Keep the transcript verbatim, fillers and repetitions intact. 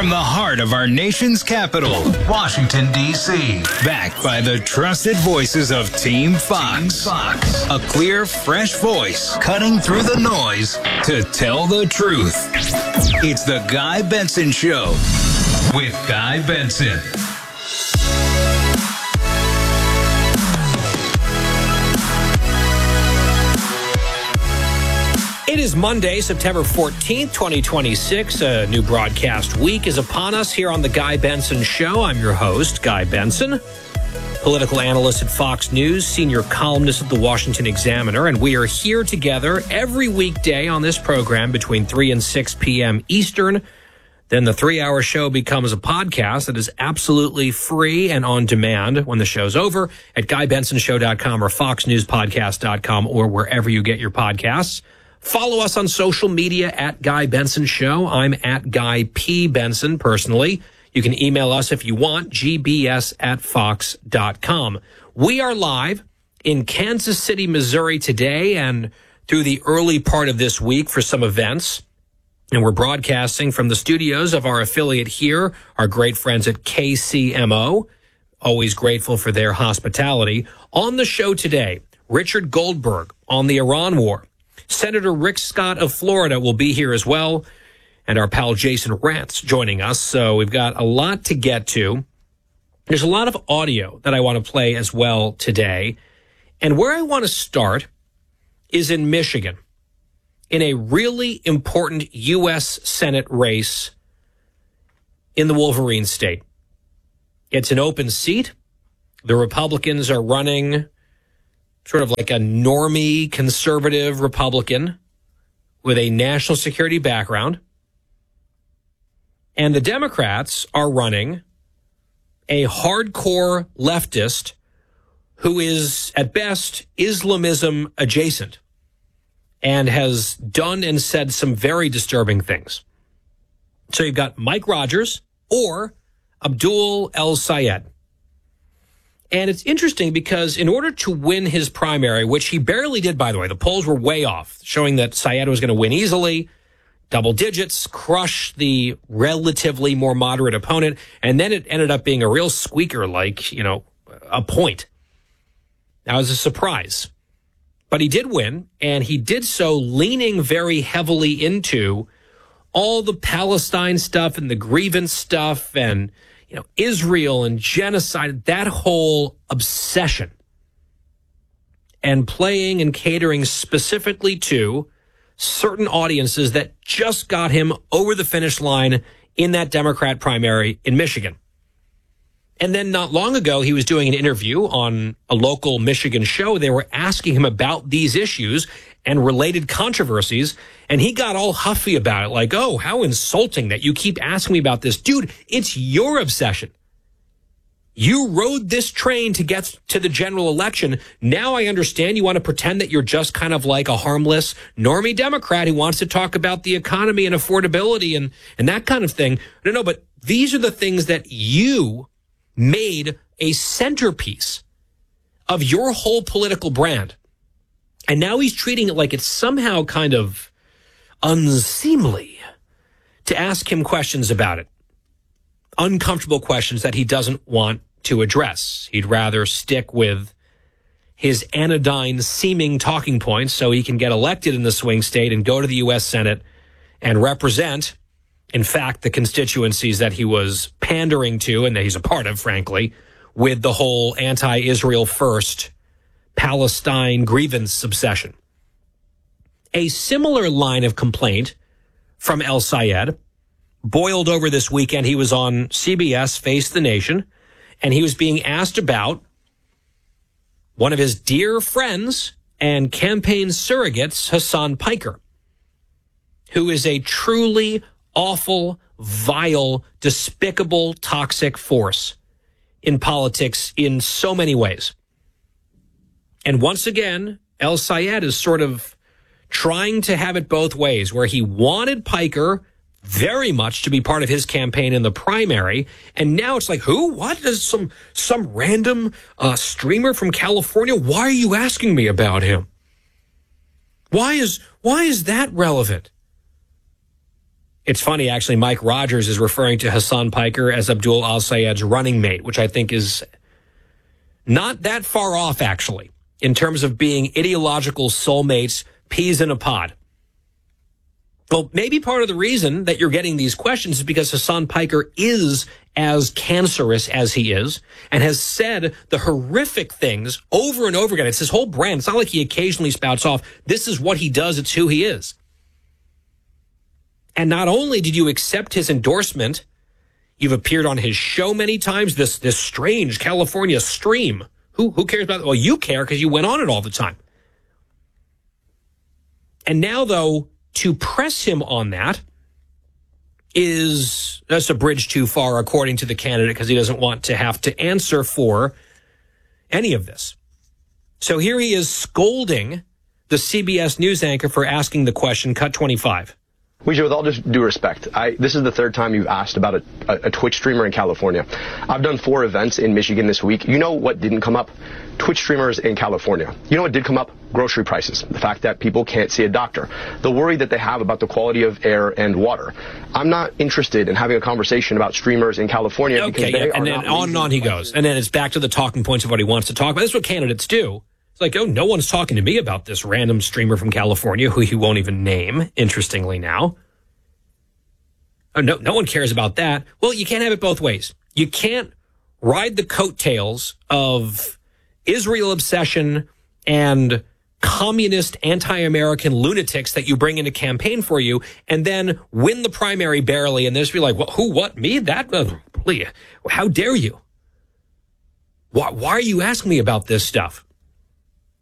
from the heart of our nation's capital, Washington, D C Backed by the trusted voices of Team Fox. Team Fox. A clear, fresh voice cutting through the noise to tell the truth. It's the Guy Benson Show with Guy Benson. It is Monday, September fourteenth, twenty twenty-six. A new broadcast week is upon us here on The Guy Benson Show. I'm your host, Guy Benson, political analyst at Fox News, senior columnist at The Washington Examiner, and we are here together every weekday on this program between three and six p.m. Eastern. Then the three-hour show becomes a podcast that is absolutely free and on demand when the show's over at guy benson show dot com or fox news podcast dot com or wherever you get your podcasts. Follow us on social media at Guy Benson Show. I'm at Guy P. Benson personally. You can email us if you want, g b s at fox dot com. We are live in Kansas City, Missouri today and through the early part of this week for some events. And we're broadcasting from the studios of our affiliate here, our great friends at K C M O. Always grateful for their hospitality. On the show today, Richard Goldberg on the Iran war. Senator Rick Scott of Florida will be here as well, and our pal Jason Rantz joining us. So we've got a lot to get to. There's a lot of audio that I want to play as well today. And where I want to start is in Michigan, in a really important U S Senate race in the Wolverine State. It's an open seat. The Republicans are running sort of like a normie conservative Republican with a national security background. And the Democrats are running a hardcore leftist who is, at best, Islamism adjacent and has done and said some very disturbing things. So you've got Mike Rogers or Abdul El-Sayed. And it's interesting because in order to win his primary, which he barely did, by the way, the polls were way off, showing that Sayed was going to win easily, double digits, crush the relatively more moderate opponent. And then it ended up being a real squeaker, like, you know, a point. That was a surprise. But he did win, and he did so leaning very heavily into all the Palestine stuff and the grievance stuff and, you know, Israel and genocide, that whole obsession, and playing and catering specifically to certain audiences that just got him over the finish line in that Democrat primary in Michigan. And then not long ago, he was doing an interview on a local Michigan show. They were asking him about these issues and related controversies, and he got all huffy about it, like, oh, how insulting that you keep asking me about this. Dude, it's your obsession. You rode this train to get to the general election. Now I understand you want to pretend that you're just kind of like a harmless normie Democrat who wants to talk about the economy and affordability and, and that kind of thing. No, no, but these are the things that you made a centerpiece of your whole political brand. And now he's treating it like it's somehow kind of unseemly to ask him questions about it. Uncomfortable questions that he doesn't want to address. He'd rather stick with his anodyne seeming talking points so he can get elected in the swing state and go to the U S Senate and represent, in fact, the constituencies that he was pandering to and that he's a part of, frankly, with the whole anti-Israel first Palestine grievance obsession. A similar line of complaint from El-Sayed boiled over this weekend. He was on C B S Face the Nation, and he was being asked about one of his dear friends and campaign surrogates, Hassan Piker, who is a truly awful, vile, despicable, toxic force in politics in so many ways. And once again, El-Sayed is sort of trying to have it both ways, where he wanted Piker very much to be part of his campaign in the primary, and now it's like, who? What? Is some some random uh, streamer from California? Why are you asking me about him? Why is why is that relevant? It's funny, actually, Mike Rogers is referring to Hassan Piker as Abdul Al-Sayed's running mate, which I think is not that far off, actually, in terms of being ideological soulmates, peas in a pod. Well, maybe part of the reason that you're getting these questions is because Hassan Piker is as cancerous as he is and has said the horrific things over and over again. It's his whole brand. It's not like he occasionally spouts off. This is what he does. It's who he is. And not only did you accept his endorsement, you've appeared on his show many times, this this strange California stream. Who who cares about it? Well, you care because you went on it all the time. And now, though, to press him on that is, that's a bridge too far, according to the candidate, because he doesn't want to have to answer for any of this. So here he is scolding the C B S News anchor for asking the question, cut twenty-five. Weijia, with all just due respect, I, this is the third time you've asked about a, a, a Twitch streamer in California. I've done four events in Michigan this week. You know what didn't come up? Twitch streamers in California. You know what did come up? Grocery prices. The fact that people can't see a doctor. The worry that they have about the quality of air and water. I'm not interested in having a conversation about streamers in California. Okay, because they yeah, and are then not on and on he goes. And then it's back to the talking points of what he wants to talk about. That's what candidates do. It's like, oh, no one's talking to me about this random streamer from California who he won't even name, interestingly now. Oh, no, no one cares about that. Well, you can't have it both ways. You can't ride the coattails of Israel obsession and communist anti-American lunatics that you bring in to campaign for you and then win the primary barely and then just be like, well, who, what, me? That? Uh, please, how dare you? Why, why are you asking me about this stuff?